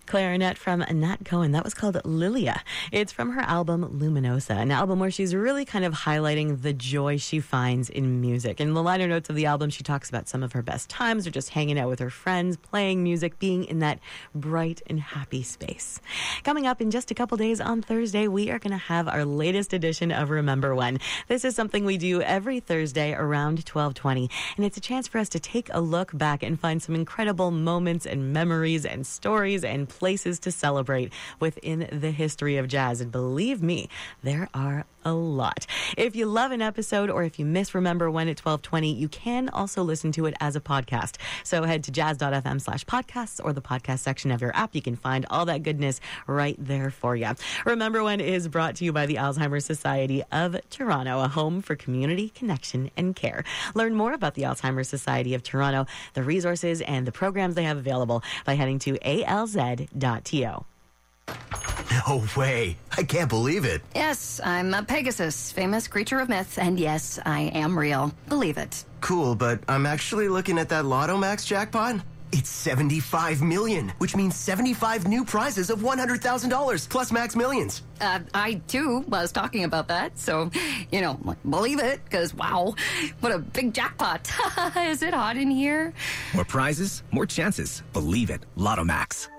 clarinet from Nat Cohen. That was called Lilia. It's from her album Luminosa, an album where she's really kind of highlighting the joy she finds in music. In the liner notes of the album, she talks about some of her best times or just hanging out with her friends, playing music, being in that bright and happy space. Coming up in just a couple days on Thursday, we are going to have our latest edition of Remember When. This is something we do every Thursday around 12:20, and it's a chance for us to take a look back and find some incredible moments and memories and stories and places to celebrate within the history of jazz. And believe me, there are a lot. If you love an episode or if you miss Remember When at 12:20, you can also listen to it as a podcast. So head to jazz.fm/podcasts or the podcast section of your app. You can find all that goodness right there for you. Remember When is brought to you by the Alzheimer's Society of Toronto, a home for community connection and care. Learn more about the Alzheimer's Society of Toronto, the resources and the programs they have available by heading to alz.to. No way. I can't believe it. Yes, I'm a Pegasus, famous creature of myth, and yes, I am real. Believe it. Cool, but I'm actually looking at that Lotto Max jackpot. It's 75 million, which means 75 new prizes of $100,000 plus Max Millions. I, too, was talking about that, so, believe it, because, wow, what a big jackpot. Is it hot in here? More prizes, more chances. Believe it. Lotto Max.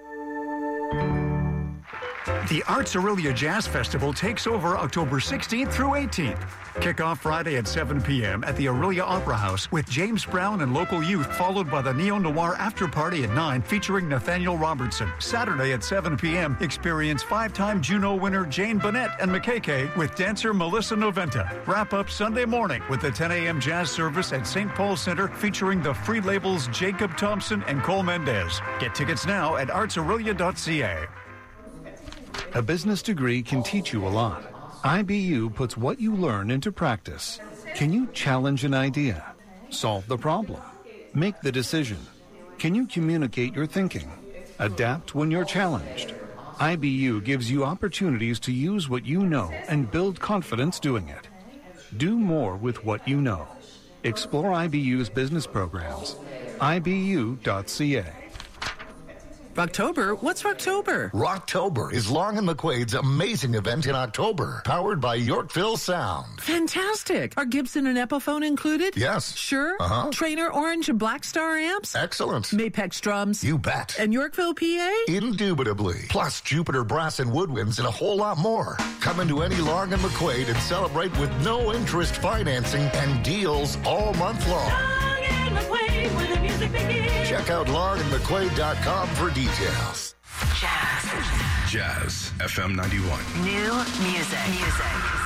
The Arts Aurelia Jazz Festival takes over October 16th through 18th. Kick off Friday at 7 p.m. at the Aurelia Opera House with James Brown and local youth, followed by the neo-noir after party at 9 featuring Nathaniel Robertson. Saturday at 7 p.m. experience 5-time Juno winner Jane Bennett and McKay with dancer Melissa Noventa. Wrap up Sunday morning with the 10 a.m. jazz service at St. Paul Center featuring the free labels Jacob Thompson and Cole Mendez. Get tickets now at artsaurelia.ca. A business degree can teach you a lot. IBU puts what you learn into practice. Can you challenge an idea? Solve the problem? Make the decision? Can you communicate your thinking? Adapt when you're challenged? IBU gives you opportunities to use what you know and build confidence doing it. Do more with what you know. Explore IBU's business programs. IBU.ca. Rocktober? What's Rocktober? Rocktober is Long and McQuaid's amazing event in October, powered by Yorkville Sound. Fantastic. Are Gibson and Epiphone included? Yes. Sure? Uh-huh. Trainer Orange and Black Star amps? Excellent. Mapex drums? You bet. And Yorkville, PA? Indubitably. Plus Jupiter Brass and Woodwinds and a whole lot more. Come into any Long and McQuaid and celebrate with no interest financing and deals all month long. Long and McQuaid, where the music begins. Check out longandmcquaid.com for details. Jazz FM 91. New music.